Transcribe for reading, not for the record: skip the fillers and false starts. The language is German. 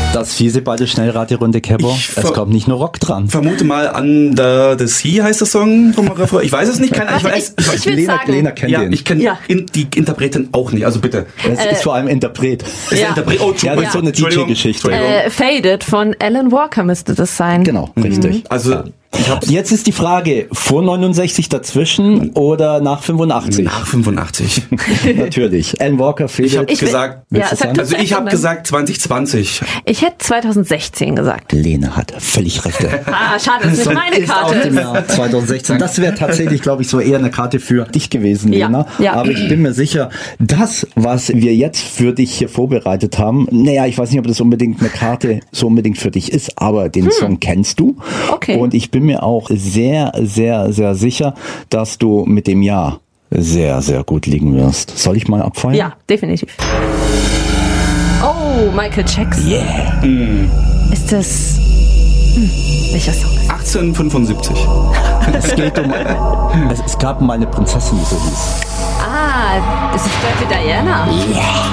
Das fiese bei der Schnellraterunde, Kebbo. Es kommt nicht nur Rock dran. Vermute mal Under the Sea heißt der Song vom Refrain. Ich weiß es nicht. Ich will sagen. Lena kennt den. Ich kenne die Interpretin auch nicht. Also bitte. Es ist vor allem Interpret. Interpret. Oh, ja, das ist so eine DJ-Geschichte. Faded von Alan Walker müsste das sein. Genau, richtig. Also jetzt ist die Frage, vor 69 dazwischen oder nach 85? Nach 85. Natürlich. Alan Walker, Faded. Ich habe gesagt, ich habe gesagt 2020. Ich hätte 2016 gesagt. Lena hat völlig recht. Schade, das ist nicht meine Karte. Aus dem Jahr 2016. Das wäre tatsächlich, glaube ich, so eher eine Karte für dich gewesen, Lena. Ja. Aber ich bin mir sicher, das, was wir jetzt für dich hier vorbereitet haben, ich weiß nicht, ob das unbedingt eine Karte so unbedingt für dich ist, aber den Song kennst du. Okay. Und ich bin mir auch sehr, sehr, sehr sicher, dass du mit dem Jahr sehr, sehr gut liegen wirst. Soll ich mal abfeuern? Ja, definitiv. Oh, Michael Jackson. Yeah. Ist das... welcher Song? 1875. Es geht es gab mal eine Prinzessin, die so hieß. Das ist Dirty Diana. Yeah.